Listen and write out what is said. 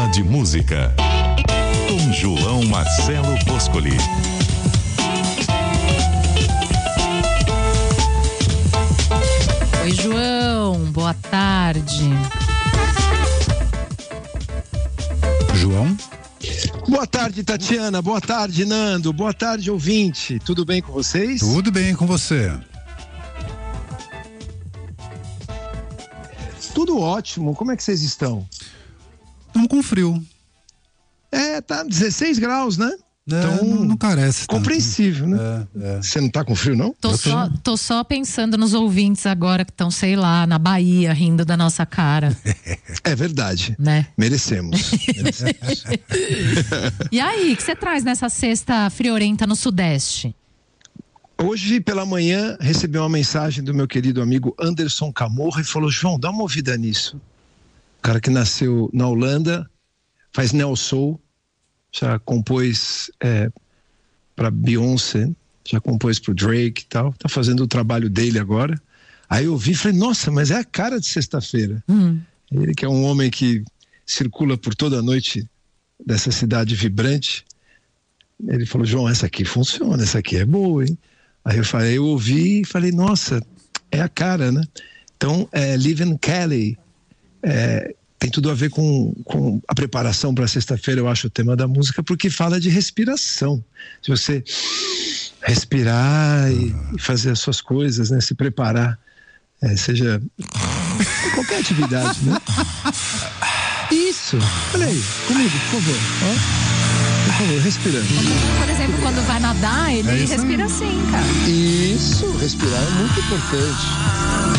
de Música, com João Marcelo Boscoli. Oi, João, boa tarde. João? Boa tarde, Tatiana. Boa tarde, Nando. Boa tarde, ouvinte. Tudo bem com vocês? Tudo bem com você. Tudo ótimo. Como é que vocês estão? Estamos com frio. Tá 16 graus, né? Então, não carece tanto. Compreensível, né? Você não tá com frio, não? Tô só pensando nos ouvintes agora que estão, sei lá, na Bahia, rindo da nossa cara. É verdade. Né? Merecemos. E aí, o que você traz nessa sexta friorenta no Sudeste? Hoje, pela manhã, recebi uma mensagem do meu querido amigo Anderson Camorra e falou: João, dá uma ouvida nisso. O cara que nasceu na Holanda, faz neo soul, já compôs para Beyoncé, já compôs pro Drake e tal, tá fazendo o trabalho dele agora. Aí eu ouvi e falei: nossa, mas é a cara de sexta-feira. Ele que é um homem que circula por toda a noite dessa cidade vibrante, ele falou: João, essa aqui funciona, essa aqui é boa, hein? Aí eu ouvi e falei: nossa, é a cara, né? Então, Live Kelly, tem tudo a ver com a preparação para sexta-feira, eu acho, o tema da música, porque fala de respiração. Se você respirar e fazer as suas coisas, né? Se preparar, seja qualquer atividade, né? Isso, olha aí, comigo, por favor. Por favor, respirando. Por exemplo, quando vai nadar, ele respira assim, cara. Isso, respirar é muito importante.